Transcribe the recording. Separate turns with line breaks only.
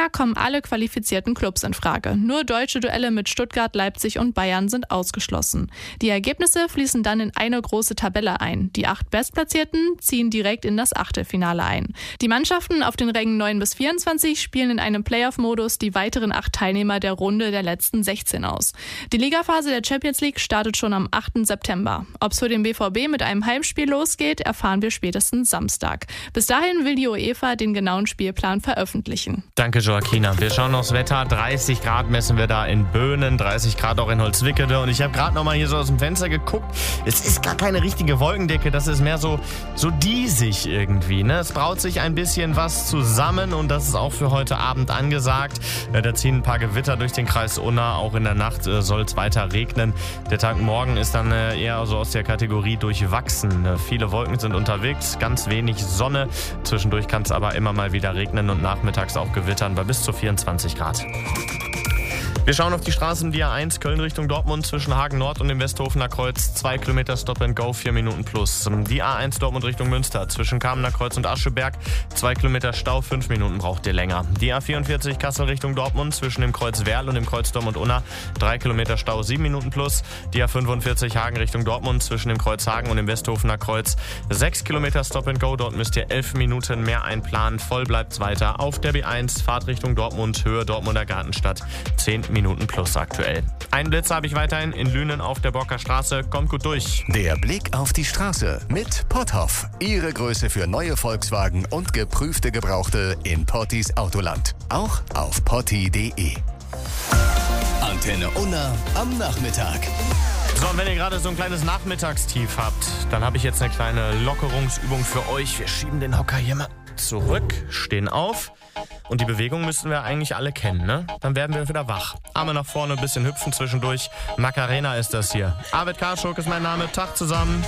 Liga kommen alle qualifizierten Clubs in Frage. Nur deutsche Duelle mit Stuttgart, Leipzig und Bayern sind ausgeschlossen. Die Ergebnisse fließen dann in eine große Tabelle ein. Die 8 Bestplatzierten ziehen direkt in das Achtelfinale ein. Die Mannschaften auf den Rängen 9 bis 24 spielen in einem Playoff-Modus die weiteren 8 Teilnehmer der Runde der letzten 16 aus. Die Ligaphase der Champions League startet schon am 8. September. Ob es für den BVB mit einem Heimspiel losgeht, erfahren wir spätestens Samstag. Bis dahin will die UEFA den genauen Spielplan veröffentlichen.
Danke, Joaquina. Wir schauen aufs Wetter. 30 Grad messen wir da in Böhnen, 30 Grad auch in Holzwickede. Und ich habe gerade noch mal hier so aus dem Fenster geguckt. Es ist gar keine richtige Wolkendecke. Das ist mehr so diesig irgendwie. Ne? Es braut sich ein bisschen was zusammen und das ist auch für heute Abend angesagt. Da ziehen ein paar Gewitter durch den Kreis Unna. Auch in der Nacht soll es weiter regnen. Der Tag morgen ist dann eher so aus der Kategorie durchwachsen. Viele Wolken sind unterwegs, ganz wenig Sonne. Zwischendurch kann es aber immer mal wieder regnen und nachmittags auch gewittern bei bis zu 24 Grad. Wir schauen auf die Straßen, die A1 Köln Richtung Dortmund zwischen Hagen Nord und dem Westhofener Kreuz. 2 Kilometer Stop and Go, 4 Minuten plus. Die A1 Dortmund Richtung Münster zwischen Kamener Kreuz und Ascheberg. 2 Kilometer Stau, 5 Minuten braucht ihr länger. Die A44 Kassel Richtung Dortmund zwischen dem Kreuz Werl und dem Kreuz Dortmund-Unna. 3 Kilometer Stau, 7 Minuten plus. Die A45 Hagen Richtung Dortmund zwischen dem Kreuz Hagen und dem Westhofener Kreuz. 6 Kilometer Stop and Go, dort müsst ihr 11 Minuten mehr einplanen. Voll bleibt's weiter. Auf der B1 Fahrt Richtung Dortmund, Höhe Dortmunder Gartenstadt. 10 Minuten plus aktuell. Einen Blitz habe ich weiterhin in Lünen auf der Borker Straße. Kommt gut durch.
Der Blick auf die Straße mit Potthoff. Ihre Größe für neue Volkswagen und geprüfte Gebrauchte in Pottis Autoland. Auch auf potti.de. Antenne Unna am Nachmittag.
So, und wenn ihr gerade so ein kleines Nachmittagstief habt, dann habe ich jetzt eine kleine Lockerungsübung für euch. Wir schieben den Hocker hier mal zurück, stehen auf. Und die Bewegung müssten wir eigentlich alle kennen, ne? Dann werden wir wieder wach. Arme nach vorne, ein bisschen hüpfen zwischendurch. Macarena ist das hier. Arvid Karschuk ist mein Name. Tag zusammen.